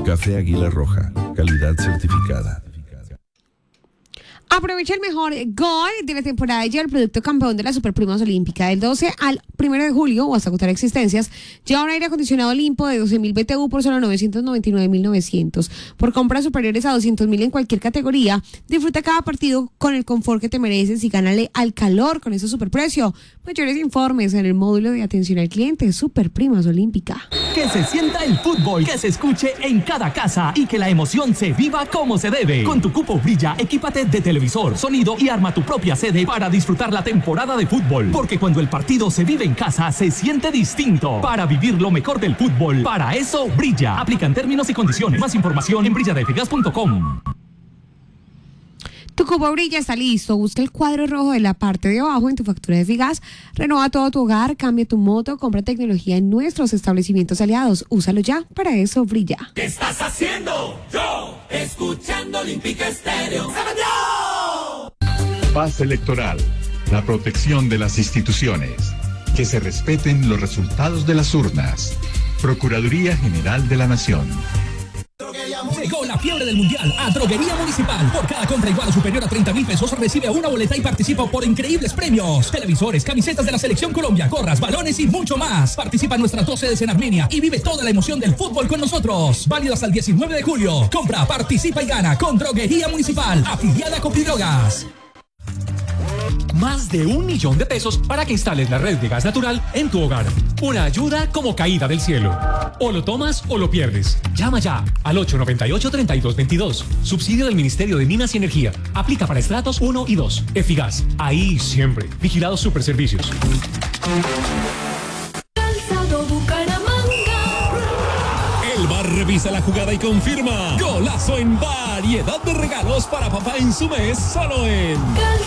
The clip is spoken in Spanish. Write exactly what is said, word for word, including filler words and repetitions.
Café Águila Roja, calidad certificada. Aprovecha el mejor gol de la temporada y lleva el producto campeón de las Superprimas Olímpicas. Del doce al primero de julio, o hasta agotar existencias, lleva un aire acondicionado limpo de doce mil B T U por solo novecientos noventa y nueve mil novecientos. Por compras superiores a doscientos mil en cualquier categoría, disfruta cada partido con el confort que te mereces y gánale al calor con ese superprecio. Mayores informes en el módulo de atención al cliente Superprimas Olímpica. Que se sienta el fútbol, que se escuche en cada casa y que la emoción se viva como se debe. Con tu cupo Brilla, equípate de televisor, sonido y arma tu propia sede para disfrutar la temporada de fútbol. Porque cuando el partido se vive en casa, se siente distinto. Para vivir lo mejor del fútbol, para eso Brilla. Aplican términos y condiciones. Más información en brilla de gas punto com. Tu cupo Brilla está listo. Busca el cuadro rojo de la parte de abajo en tu factura de Figas. Renueva todo tu hogar, cambia tu moto, compra tecnología en nuestros establecimientos aliados. Úsalo ya, para eso Brilla. ¿Qué estás haciendo? Yo, escuchando Olímpica Estéreo. ¡Yo! Paz electoral, la protección de las instituciones, que se respeten los resultados de las urnas. Procuraduría General de la Nación. Llegó la fiebre del mundial a Droguería Municipal. Por cada compra igual o superior a treinta mil pesos recibe una boleta y participa por increíbles premios: televisores, camisetas de la Selección Colombia, gorras, balones y mucho más. Participa en nuestras dos sedes en Armenia y vive toda la emoción del fútbol con nosotros. Válido hasta el diecinueve de julio. Compra, participa y gana con Droguería Municipal, afiliada a Copidrogas. Más de un millón de pesos para que instales la red de gas natural en tu hogar. Una ayuda como caída del cielo. O lo tomas o lo pierdes. Llama ya al ocho nueve ocho, tres dos dos dos. Subsidio del Ministerio de Minas y Energía. Aplica para estratos uno y dos. Efigas. Ahí siempre. Vigilados Superservicios. Calzado Bucaramanga. El bar revisa la jugada y confirma. Golazo en variedad de regalos para papá en su mes, solo en